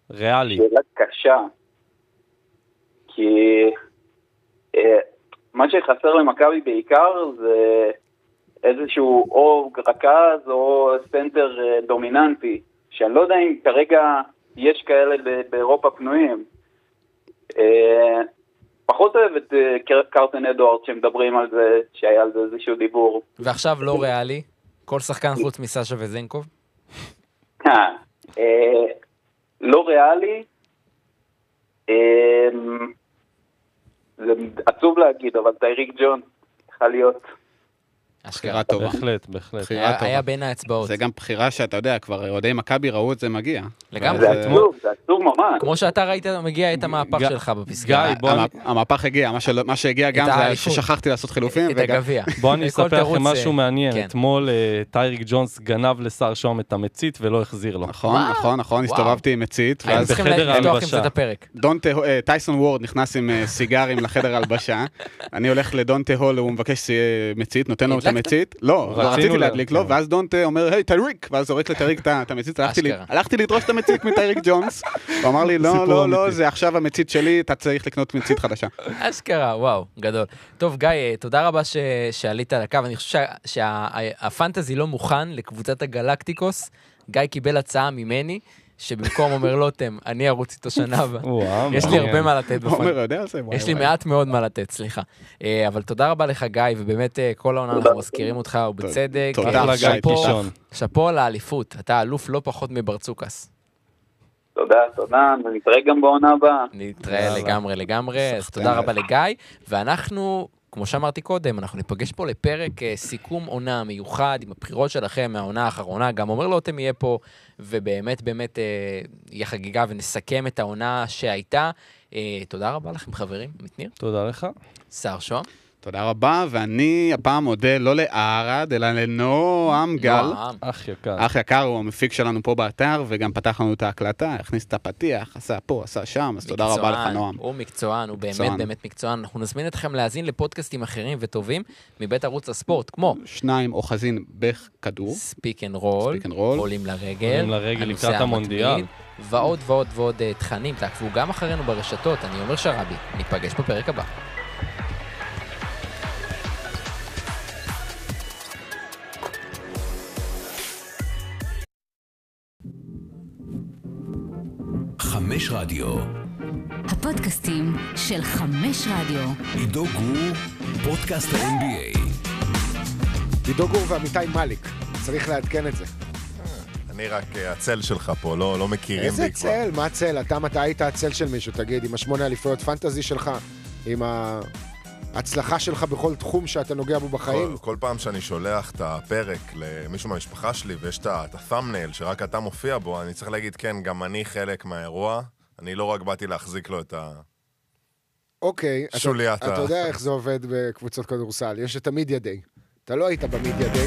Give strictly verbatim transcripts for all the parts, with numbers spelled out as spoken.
ריאלי. שאלה קשה. כי מה שחסר למכבי בעיקר זה איזשהו או רכז או סנטר דומיננטי, שאני לא יודע אם כרגע יש כאלה באירופה פנויים. פחות אוהב את קרטן אדוארד שמדברים על זה, שהיה על זה איזשהו דיבור. ועכשיו לא ריאלי? כל שחקן חוץ מסשה וזנקוב? לא ריאלי. זה עצוב להגיד, אבל טייריק ג'ון צריכה להיות... בחירה טובה. בהחלט, בהחלט. היה בין האצבעות. זה גם בחירה שאתה יודע, כבר אוהדי מכבי ראו את זה מגיע. לגמרי. זה עצוב, זה עצוב ממש. כמו שאתה ראית, מגיע את המהפך שלך בפסגה. המהפך הגיע, מה שהגיע גם זה ששכחתי לעשות חילופים. את הגביע. בוא אני אספר לכם משהו מעניין. אתמול טייריק ג'ונס גנב לשר שום את המצית ולא החזיר לו. נכון, נכון, נכון, הסתובבתי עם מצית. היינו צריכים לפתוח עם זה את הפרק. טייסון וורד נכנס עם סיגרים לחדר הלבשה. אני הולך לדונטה הול, הוא מבקש מצית, נותן לו את המצית. לא, רציתי להדליק לו, ואז דונטה אומר, היי, טייריק, ואז זורק לטייריק את המצית. הלכתי לדרוש את המצית מטייריק ג'ונס, הוא אמר לי, לא, לא, לא, זה עכשיו המצית שלי, אתה צריך לקנות מצית חדשה. אשכרה, וואו, גדול. טוב, גיא, תודה רבה שעלית על הקו. אני חושב שהפנטזי לא מוכן לקבוצת הגלקטיקוס. גיא קיבל הצעה ממני, שבמקום אומר לוטם, אני ארוץ איתו שנה הבא. יש לי הרבה מה לתת בפנטזי. יש לי מעט מאוד מה לתת, סליחה. אבל תודה רבה לך, גיא, ובאמת כל העונה אנחנו מזכירים אותך, ובצדק. תודה לגיא פישון. שפו על האליפות, אתה אלוף לא פחות מברצוקס. תודה, תודה, נתראה גם בעונה הבאה. נתראה לגמרי, לגמרי, אז תודה רבה לגיא, ואנחנו... כמו שאמרתי קודם, אנחנו ניפגש פה לפרק סיכום עונה מיוחד עם הבחירות שלכם מהעונה האחרונה, גם אומר לו אתם יהיה פה, ובאמת באמת יהיה חגיגה ונסכם את העונה שהייתה. תודה רבה לכם חברים, מתניר. תודה לך. שר שוהם. תודה רבה, ואני הפעם מודה לא לערד, אלא לנועם גל. אח יקר. אח יקר הוא המפיק שלנו פה באתר, וגם פתח לנו את ההקלטה, הכניס את הפתיח, עשה פה, עשה שם, אז תודה רבה לך נועם. הוא מקצוען, הוא באמת באמת מקצוען. אנחנו נזמין אתכם להאזין לפודקאסטים אחרים וטובים, מבית ערוץ הספורט, כמו... שניים אוחזין בכדור. ספיק אנד רול. עולים לרגל. עולים לרגל לקראת המונדיאל. ועוד ועוד ועוד תכנים, תעקבו גם אחרינו ברשתות. אני אומר שרבי, ניפגש בפרק הבא. חמש רדיו. הפודקאסטים של חמש רדיו. עידו גור, פודקאסט ה-אן בי איי. עידו גור ועמיתי מליק, צריך לעדכן את זה. אני רק הצל שלך פה, לא, לא מכירים בי כבר. איזה צל? מה צל? אתה מתי היית הצל של מישהו? תגיד, עם השמונה אליפויות פנטזי שלך, עם ההצלחה שלך בכל תחום שאתה נוגע בו בחיים. כל, כל פעם שאני שולח את הפרק למישהו מהמשפחה שלי, ויש את ה-thumbnail שרק אתה מופיע בו, אני צריך להגיד, כן, גם אני חלק מהאירוע, אני לא רק באתי להחזיק לו את ה... אוקיי, שוליית אתה, אתה יודע איך זה עובד בקבוצות כדורסל, יש את המידיה דיי. אתה לא היית במידיה דיי,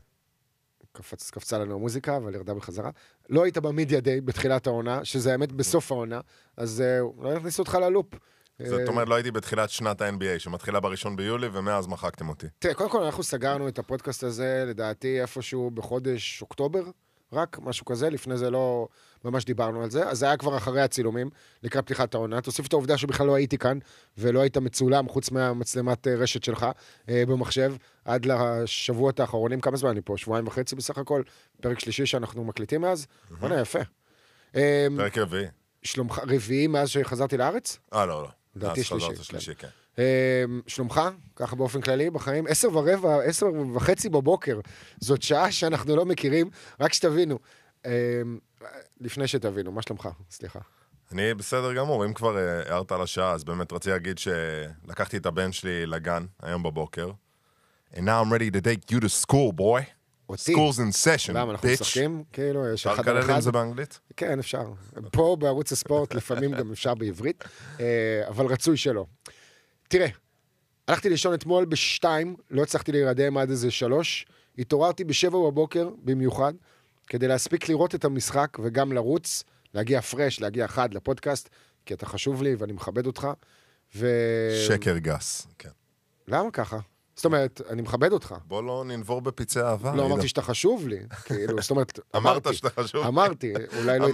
קפצ, קפצה לנו המוזיקה, אבל ירדה בחזרה. לא היית במידיה דיי בתחילת העונה, שזה האמת בסוף העונה, אז uh, לא נכניסו אותך ללופ. זאת אומרת, לא הייתי בתחילת שנת ה-אן בי איי, שמתחילה בראשון ביולי, ומאז מחקתם אותי. תראה, קודם כל אנחנו סגרנו את הפודקאסט הזה, לדעתי איפשהו בחודש אוקטובר, רק משהו כזה, לפני זה לא ממש דיברנו על זה, אז זה היה כבר אחרי הצילומים, לקראת פתיחת העונה. תוסיף את העובדה שבכלל לא הייתי כאן, ולא היית מצולם חוץ מהמצלמת רשת שלך במחשב, עד לשבועות האחרונים, כמה זמן אני פה? שבועיים וחצי בסך הכל, פרק שלישי שאנחנו מקליטים מאז, בוא'נה יפה. פרק רביעי. שלומך, רביעי מאז שחזרתי לארץ? אה, לא, לא. לדעתי שלישי. שלישי, כן. שלומך, ככה באופן כללי, בחיים, עשר ורבע, עשר וחצי בבוקר, זאת שעה שאנחנו לא מכירים, רק שתבינו. לפני שתבינו, מה שלומך? סליחה. אני בסדר גמור, אם כבר הערת על השעה, אז באמת רציתי להגיד שלקחתי את הבן שלי לגן, היום בבוקר. And now I'm ready to take you to school, boy. אותי. School's in session, למה, אנחנו משחקים? כאילו, יש אחד אפשר לקלל עם זה באנגלית? כן, אפשר. פה בערוץ הספורט לפעמים גם אפשר בעברית, אבל רצוי שלא. תראה, הלכתי לישון אתמול בשתיים, לא הצלחתי להירדם עד איזה שלוש, התעוררתי בשבע בבוקר במיוחד, כדי להספיק לראות את המשחק וגם לרוץ, להגיע פרש, להגיע חד לפודקאסט, כי אתה חשוב לי ואני מכבד אותך. ו... שקר גס, כן. למה ככה? זאת אומרת, אני מכבד אותך. בוא לא ננבור בפצעי אהבה. לא אמרתי שאתה חשוב לי, כאילו, זאת אומרת, אמרת שאתה חשוב. אמרתי, אולי לא